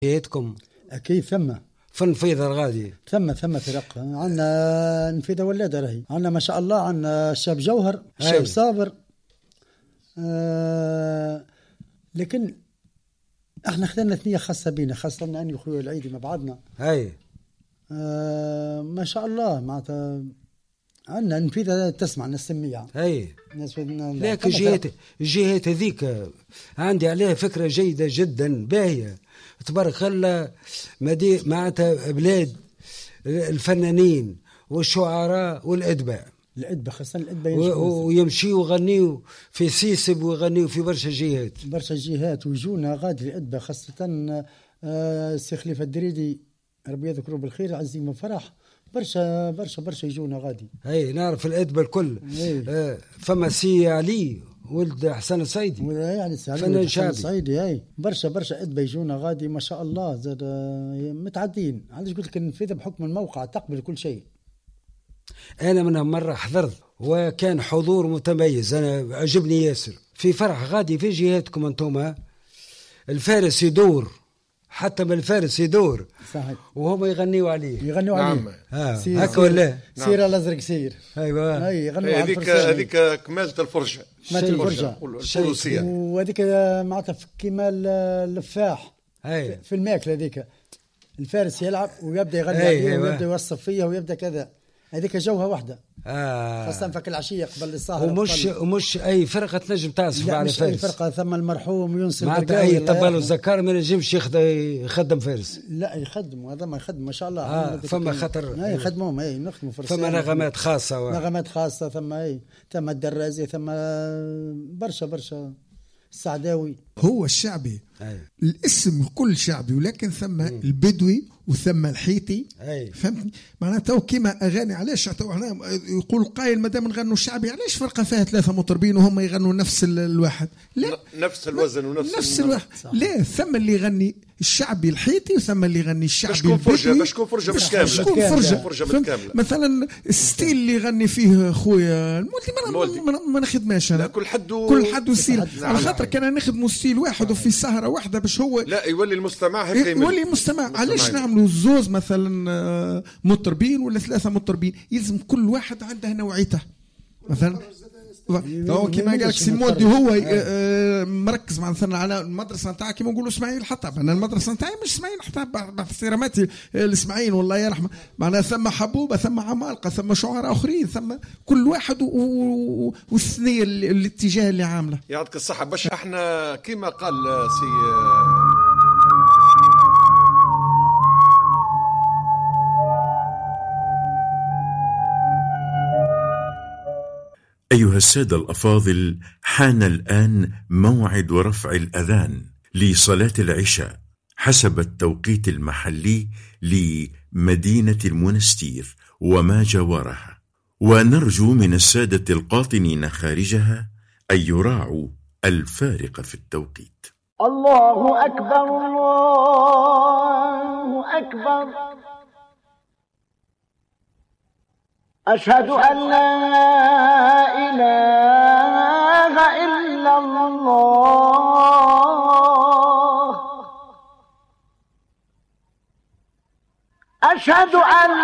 جهتكم اكيد ثم فنفيض الغادي ثم فرق عندنا نفيذ ولاده راهي عندنا ما شاء الله. عندنا الشاب جوهر الشاب صابر لكن احنا خذنا ثنيه خاصه بينا خاصه اني وخويا العيدي مع بعضنا ما شاء الله معناتها عندنا نفيذ تسمع نسميها لكن جهات هذيك عندي عليها فكره جيده جدا باهيه تبارك الله. معناتها بلاد الفنانين والشعراء والادباء خاصة الأدباء ويمشيوا ويغنيوا في سيسب ويغنيوا في برشا جهات ويجونا غادي الأدباء خاصة سي خليفة الدريدي ربي يذكره بالخير عزيم وفرح برشا يجونا غادي. نعرف الأدباء الكل. فما سي علي ولد حسن الصيدي فنان شعبي برشا أدباء يجونا غادي ما شاء الله زاد متعدين. علاش قلت لك نفيذ بحكم الموقع تقبل كل شيء. أنا من مرة حضرت وكان حضور متميز أنا عجبني ياسر في فرح غادي في جهاتكم أنتم. الفارس يدور حتى من الفارس يدور صحيح وهم يغنيوا عليه نعم. هكا ولا سير الأزرق سير هذيك كمالة الفرجة وهذيك معناتها في كمال اللفاح في الماكلة هذيك الفارس يلعب ويبدأ يغني عليه ويبدأ يوصف فيها ويبدأ كذا. هذيك جوها واحدة خاصة فك العشية قبل السهرة ومش أي فرقة تنجم تعزف على فارس. أي فرقة ثم المرحوم يونس معناتها أي طبال الزكار ما نجمش يخدم فارس. لا يخدم هذا ما يخدم ما شاء الله. فما خطر يخدمهم نخدموا فرس. فما نغمات خاصة ثم الدرازي ثم برشا السعداوي هو الشعبي الاسم كل شعبي ولكن ثم البدوي وثم الحيتي فهمتني معناتها كيما اغاني. علاش هنا يقول قايل ما دام نغنوا الشعبي علاش فرقه فيها 3 مطربين وهم يغنوا نفس الواحد؟ لا نفس الوزن ونفس الواحد. لا ثم اللي يغني الشعبي الحيتي وثم اللي يغني الشعبي باش تكون فرجه بالكامله. مثلا الستيل اللي يغني فيه خويا المولدي ما نخدماش انا. كل حد وستيل على خاطر كان نخدموا ستيل واحد وفي سهره واحده باش هو لا يولي المستمع هيك يولي المستمع. علاش نعملوا زوز مثلا مطربين ولا 3 مطربين؟ يلزم كل واحد عنده نوعيته. مثلا هو كما قال سي مودي هو مركز مثلا على المدرسه نتاعك كما نقولوا اسماعيل حطب. انا المدرسه نتاعي مش اسماعيل حطب باحتراماتي الاسماعيل والله يرحمه. معناها ثم حبوبه ثم عمالقه ثم شعراء اخرين ثم كل واحد والثنيه الاتجاه اللي عامله. يعطيك الصحه. باش احنا كما قال سي أيها السادة الأفاضل، حان الآن موعد رفع الأذان لصلاة العشاء حسب التوقيت المحلي لمدينة المنستير وما جاورها، ونرجو من السادة القاطنين خارجها أن يراعوا الفارق في التوقيت. الله أكبر الله أكبر أشهد أن لا إله إلا الله أشهد أن